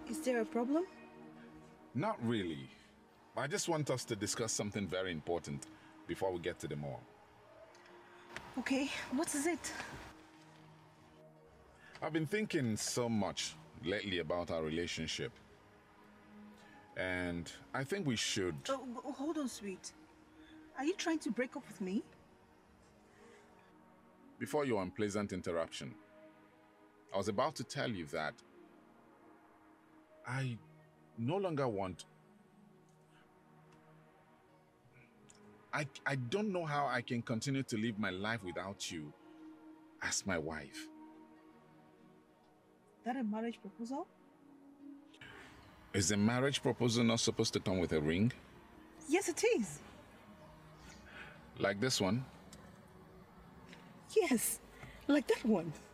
Is there a problem? Not really. I just want us to discuss something very important before we get to the mall. Okay, what is it? I've been thinking so much lately about our relationship. And I think we should... Oh, hold on, sweet. Are you trying to break up with me? Before your unpleasant interruption, I was about to tell you that I no longer want... I don't know how I can continue to live my life without you as my wife. That a marriage proposal? Is a marriage proposal not supposed to come with a ring? Yes, it is. Like this one? Yes, like that one.